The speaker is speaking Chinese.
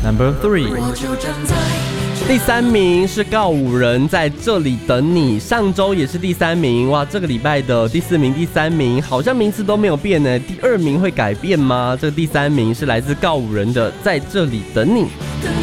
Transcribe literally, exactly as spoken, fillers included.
Number three， 第三名是告五人在这里等你，上周也是第三名，哇，这个礼拜的第四名、第三名好像名次都没有变呢，第二名会改变吗？这个第三名是来自告五人的在这里等你。